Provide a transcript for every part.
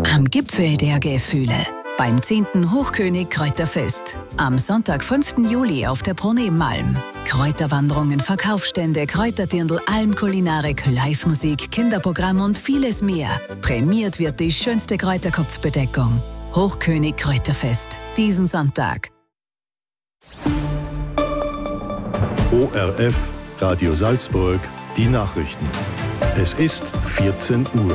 Am Gipfel der Gefühle. Beim 10. Hochkönig Kräuterfest. Am Sonntag, 5. Juli auf der Pronemalm. Kräuterwanderungen, Verkaufsstände, Kräuterdirndl, Almkulinarik, Live-Musik, Kinderprogramm und vieles mehr. Prämiert wird die schönste Kräuterkopfbedeckung. Hochkönig Kräuterfest. Diesen Sonntag. ORF, Radio Salzburg, die Nachrichten. Es ist 14 Uhr.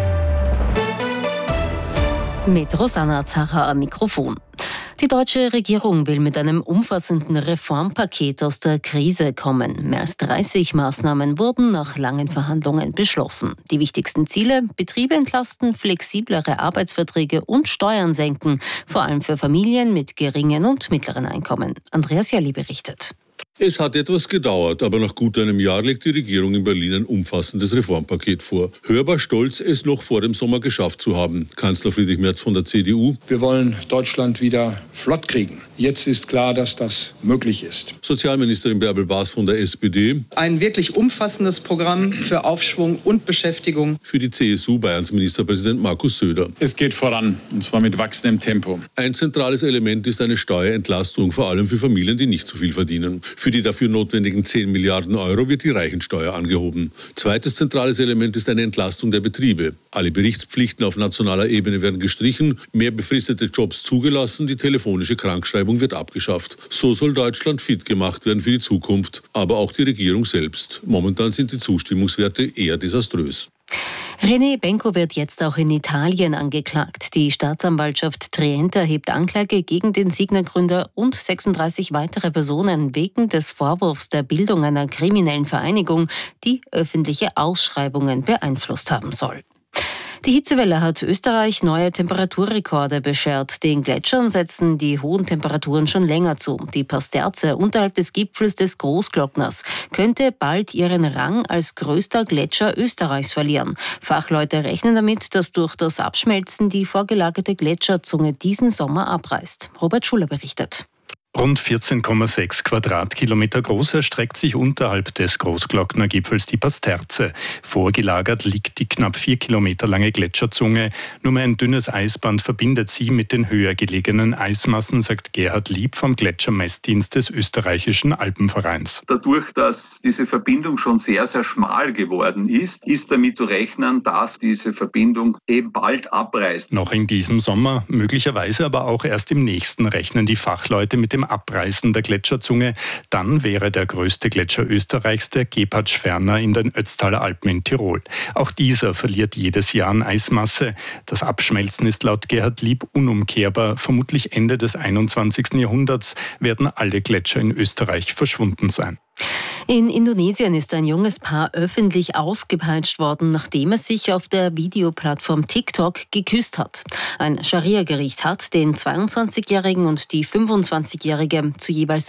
Mit Rosanna Zacher am Mikrofon. Die deutsche Regierung will mit einem umfassenden Reformpaket aus der Krise kommen. Mehr als 30 Maßnahmen wurden nach langen Verhandlungen beschlossen. Die wichtigsten Ziele: Betriebe entlasten, flexiblere Arbeitsverträge und Steuern senken, vor allem für Familien mit geringen und mittleren Einkommen. Andreas Jelli berichtet. Es hat etwas gedauert, aber nach gut einem Jahr legt die Regierung in Berlin ein umfassendes Reformpaket vor. Hörbar stolz, es noch vor dem Sommer geschafft zu haben. Kanzler Friedrich Merz von der CDU: Wir wollen Deutschland wieder flott kriegen. Jetzt ist klar, dass das möglich ist. Sozialministerin Bärbel Baas von der SPD: Ein wirklich umfassendes Programm für Aufschwung und Beschäftigung. Für die CSU Bayerns Ministerpräsident Markus Söder: Es geht voran, und zwar mit wachsendem Tempo. Ein zentrales Element ist eine Steuerentlastung, vor allem für Familien, die nicht so viel verdienen. Für die dafür notwendigen 10 Milliarden Euro wird die Reichensteuer angehoben. Zweites zentrales Element ist eine Entlastung der Betriebe. Alle Berichtspflichten auf nationaler Ebene werden gestrichen, mehr befristete Jobs zugelassen, die telefonische Krankschreibung wird abgeschafft. So soll Deutschland fit gemacht werden für die Zukunft, aber auch die Regierung selbst. Momentan sind die Zustimmungswerte eher desaströs. René Benko wird jetzt auch in Italien angeklagt. Die Staatsanwaltschaft Trieste erhebt Anklage gegen den Signa-Gründer und 36 weitere Personen wegen des Vorwurfs der Bildung einer kriminellen Vereinigung, die öffentliche Ausschreibungen beeinflusst haben soll. Die Hitzewelle hat Österreich neue Temperaturrekorde beschert. Den Gletschern setzen die hohen Temperaturen schon länger zu. Die Pasterze unterhalb des Gipfels des Großglockners könnte bald ihren Rang als größter Gletscher Österreichs verlieren. Fachleute rechnen damit, dass durch das Abschmelzen die vorgelagerte Gletscherzunge diesen Sommer abreißt. Robert Schuller berichtet. Rund 14,6 Quadratkilometer groß erstreckt sich unterhalb des Großglocknergipfels die Pasterze. Vorgelagert liegt die knapp 4 Kilometer lange Gletscherzunge. Nur mehr ein dünnes Eisband verbindet sie mit den höher gelegenen Eismassen, sagt Gerhard Lieb vom Gletschermessdienst des österreichischen Alpenvereins. Dadurch, dass diese Verbindung schon sehr, sehr schmal geworden ist, ist damit zu rechnen, dass diese Verbindung eben bald abreißt. Noch in diesem Sommer, möglicherweise aber auch erst im nächsten, rechnen die Fachleute mit dem Abreißen der Gletscherzunge. Dann wäre der größte Gletscher Österreichs der Gepatsch ferner in den Ötztaler Alpen in Tirol. Auch dieser verliert jedes Jahr an Eismasse. Das Abschmelzen ist laut Gerhard Lieb unumkehrbar. Vermutlich Ende des 21. Jahrhunderts werden alle Gletscher in Österreich verschwunden sein. In Indonesien ist ein junges Paar öffentlich ausgepeitscht worden, nachdem es sich auf der Videoplattform TikTok geküsst hat. Ein Scharia-Gericht hat den 22-Jährigen und die 25-Jährige zu jeweils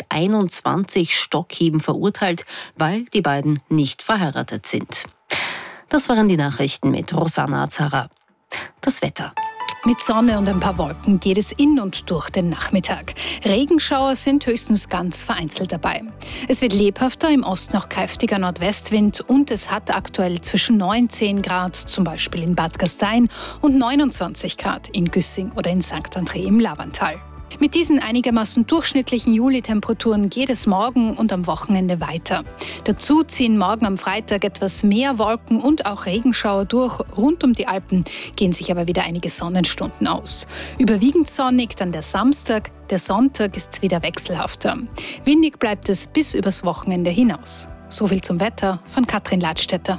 21 Stockhieben verurteilt, weil die beiden nicht verheiratet sind. Das waren die Nachrichten mit Rosanna Zacher. Das Wetter. Mit Sonne und ein paar Wolken geht es in und durch den Nachmittag. Regenschauer sind höchstens ganz vereinzelt dabei. Es wird lebhafter, im Osten noch kräftiger Nordwestwind und es hat aktuell zwischen 9-10 Grad, zum Beispiel in Bad Gastein, und 29 Grad in Güssing oder in St. André im Lavantal. Mit diesen einigermaßen durchschnittlichen Juli-Temperaturen geht es morgen und am Wochenende weiter. Dazu ziehen morgen am Freitag etwas mehr Wolken und auch Regenschauer durch. Rund um die Alpen gehen sich aber wieder einige Sonnenstunden aus. Überwiegend sonnig dann der Samstag, der Sonntag ist wieder wechselhafter. Windig bleibt es bis übers Wochenende hinaus. Soviel zum Wetter von Katrin Ladstätter.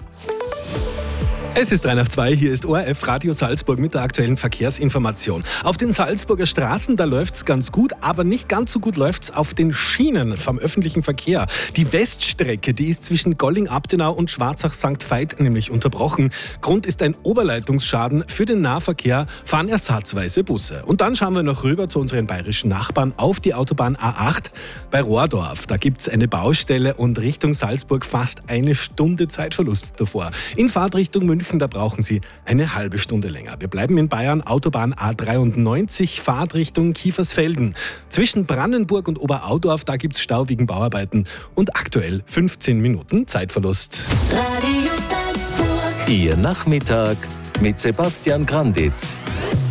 Es ist 3:02, hier ist ORF Radio Salzburg mit der aktuellen Verkehrsinformation. Auf den Salzburger Straßen, da läuft's ganz gut, aber nicht ganz so gut läuft's auf den Schienen vom öffentlichen Verkehr. Die Weststrecke, die ist zwischen Golling-Abtenau und Schwarzach-St. Veit nämlich unterbrochen. Grund ist ein Oberleitungsschaden. Für den Nahverkehr fahren ersatzweise Busse. Und dann schauen wir noch rüber zu unseren bayerischen Nachbarn auf die Autobahn A8 bei Rohrdorf. Da gibt's eine Baustelle und Richtung Salzburg fast eine Stunde Zeitverlust davor. In Fahrtrichtung München, da brauchen Sie eine halbe Stunde länger. Wir bleiben in Bayern, Autobahn A93, Fahrtrichtung Kiefersfelden. Zwischen Brandenburg und Oberaudorf, da gibt es Stau wegen Bauarbeiten und aktuell 15 Minuten Zeitverlust. Radio Salzburg. Ihr Nachmittag mit Sebastian Granditz.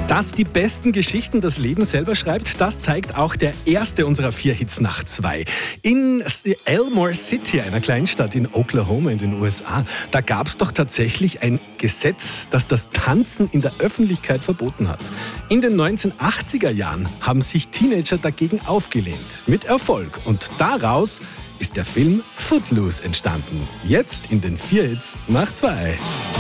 Dass die besten Geschichten das Leben selber schreibt, das zeigt auch der erste unserer 4 Hits nach 2. In Elmore City, einer Kleinstadt in Oklahoma in den USA, da gab es doch tatsächlich ein Gesetz, das das Tanzen in der Öffentlichkeit verboten hat. In den 1980er Jahren haben sich Teenager dagegen aufgelehnt. Mit Erfolg. Und daraus ist der Film Footloose entstanden. Jetzt in den 4 Hits nach 2.